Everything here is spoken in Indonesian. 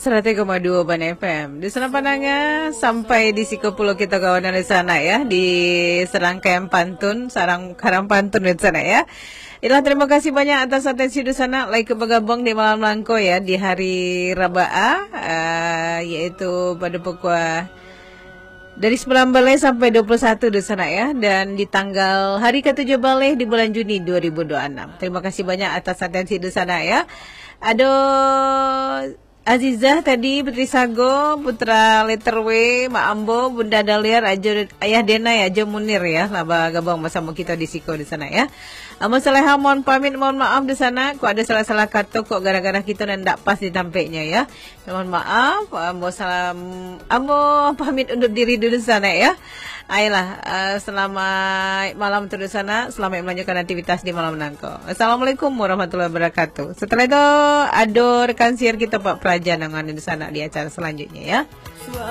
103,2 Ban FM. Di sana pandangan sampai di Siko Pulau kita kawan di sana ya, di serangkaian pantun, karang pantun di sana ya. Itulah, terima kasih banyak atas atensi di sana. Like bergabung di malam langko ya di hari Raba'a, yaitu pada pukul dari 19 sampai 21 di sana ya, dan di tanggal hari ke-7 balik di bulan Juni 2026. Terima kasih banyak atas atensi di sana ya. Aduh, Azizah tadi, Putri Sago, Putra Letter W, Mak Ambo, Bunda Daliar, Ayah Denai, Ajo Munir ya, laba gabung bersama kita di Siko di sana ya. Masalah mohon pamit, mohon maaf di sana. Kok ada salah-salah kata kok gara-gara kita dan tidak pas ditampilnya ya. Mohon maaf. Ambo pamit undur diri dulu di sana ya. Ayolah, selamat malam terus di sana. Selamat melanjutkan aktivitas di malam nangko. Assalamualaikum warahmatullahi wabarakatuh. Setelah itu ada rekan siar kita Pak Praja nangan di sana di acara selanjutnya ya.